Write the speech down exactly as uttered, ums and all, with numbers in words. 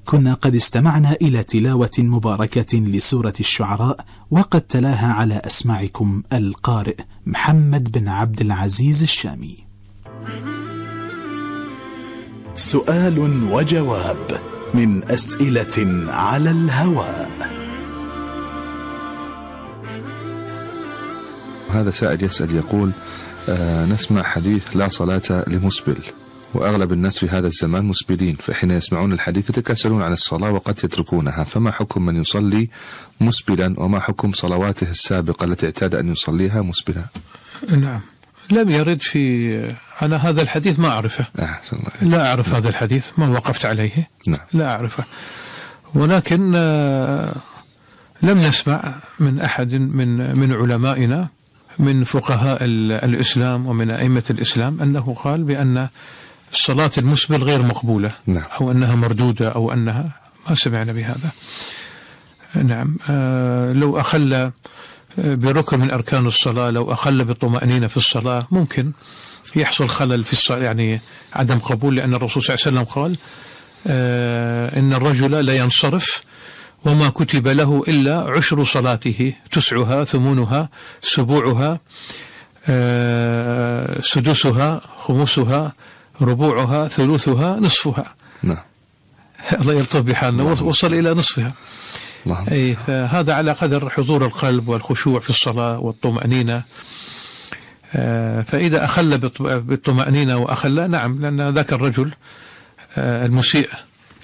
كنا قد استمعنا إلى تلاوة مباركة لسورة الشعراء، وقد تلاها على أسماعكم القارئ محمد بن عبد العزيز الشامي. سؤال وجواب من أسئلة على الهواء. هذا سائل يسأل يقول: آه نسمع حديث لا صلاة لمسبل، وأغلب الناس في هذا الزمان مسبلين، فحين يسمعون الحديث يتكاسلون عن الصلاة وقد يتركونها، فما حكم من يصلي مسبلا، وما حكم صلواته السابقة التي اعتاد أن يصليها مسبلا؟ نعم، لم يرد في أنا هذا الحديث ما أعرفه. لا أعرف. نعم. هذا الحديث ما وقفت عليه. نعم. لا أعرفه، ولكن لم نسمع من أحد من من علمائنا من فقهاء الإسلام ومن أئمة الإسلام أنه قال بأن الصلاة المسبل غير مقبولة. نعم. أو أنها مردودة أو أنها، ما سمعنا بهذا. نعم. آه لو أخل بركن من أركان الصلاة، لو أخل بالطمأنينة في الصلاة ممكن يحصل خلل في الصلاة، يعني عدم قبول، لأن الرسول صلى الله عليه وسلم قال آه إن الرجل لا ينصرف وما كتب له إلا عشر صلاته، تسعها ثمنها سبوعها آه سدسها خمسها ربوعها ثلثها نصفها. نعم. الله يلطف بحالنا، وصل إلى نصفها. أي، فهذا على قدر حضور القلب والخشوع في الصلاة والطمأنينة. فإذا أخل بالطمأنينة وأخل، نعم، لأن ذاك الرجل المسيء